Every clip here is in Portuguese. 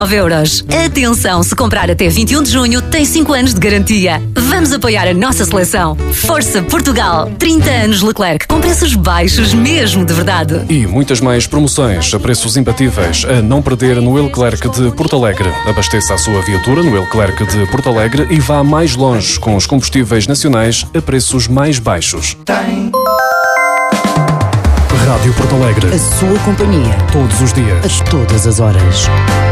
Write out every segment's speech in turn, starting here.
€. Atenção, se comprar até 21 de junho, tem 5 anos de garantia. Vamos apoiar a nossa seleção. Força Portugal! 30 anos Leclerc, com preços baixos mesmo de verdade. E muitas mais promoções a preços imbatíveis a não perder no Leclerc de Porto Alegre. Abasteça a sua viatura no Leclerc de Porto Alegre e vá mais longe com os combustíveis nacionais a preços mais baixos. Rádio Porto Alegre. A sua companhia. Todos os dias. A todas as horas.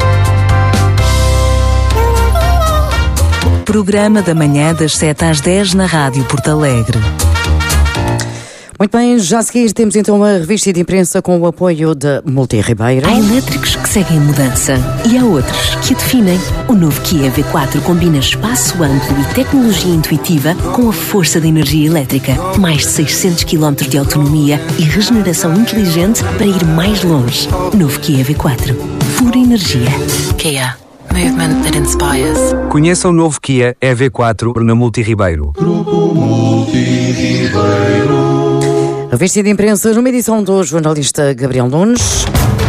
Programa da manhã das 7 às 10 na Rádio Porto Alegre. Muito bem, já a seguir temos então uma revista de imprensa com o apoio da Multiribeiro. Há elétricos que seguem a mudança e há outros que a definem. O novo Kia V4 combina espaço amplo e tecnologia intuitiva com a força da energia elétrica. Mais de 600 km de autonomia e regeneração inteligente para ir mais longe. Novo Kia V4. Pura energia. Kia. Movement that inspires. Conheça o novo Kia EV4 na Multiribeiro. Grupo Multiribeiro. Revista de imprensa numa edição do jornalista Gabriel Nunes.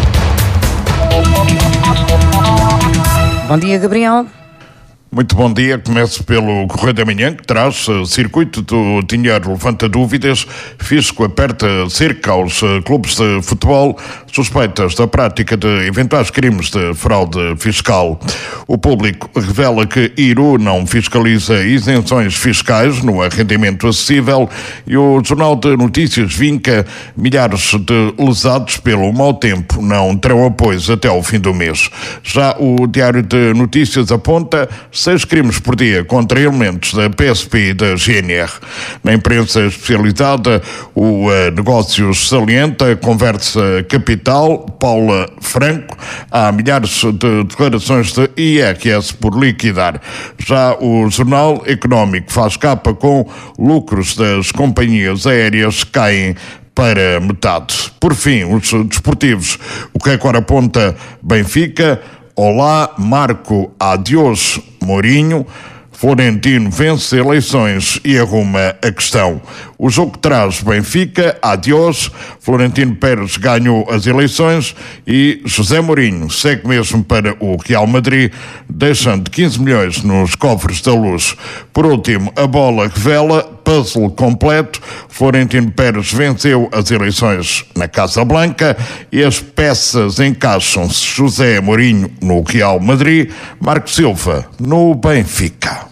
Bom dia, Gabriel. Muito bom dia. Começo pelo Correio da Manhã, que traz circuito do dinheiro levanta dúvidas, fisco aperta cerca aos clubes de futebol, suspeitas da prática de eventuais crimes de fraude fiscal. O Público revela que Iru não fiscaliza isenções fiscais no arrendamento acessível e o Jornal de Notícias vinca milhares de lesados pelo mau tempo não terão apoios até ao fim do mês. Já o Diário de Notícias aponta 6 crimes por dia contra elementos da PSP e da GNR. Na imprensa especializada, o Negócios salienta, conversa Capital, Paula Franco, há milhares de declarações de IRS por liquidar. Já o Jornal Económico faz capa com lucros das companhias aéreas caem para metade. Por fim, os desportivos. O que agora aponta Benfica, olá, Marco, adiós, Mourinho, Florentino vence eleições e arruma a questão. O jogo que traz Benfica, adiós, Florentino Pérez ganhou as eleições e José Mourinho segue mesmo para o Real Madrid, deixando 15 milhões nos cofres da Luz. Por último, a bola revela puzzle completo. Florentino Pérez venceu as eleições na Casa Blanca e as peças encaixam-se. José Mourinho no Real Madrid, Marco Silva no Benfica.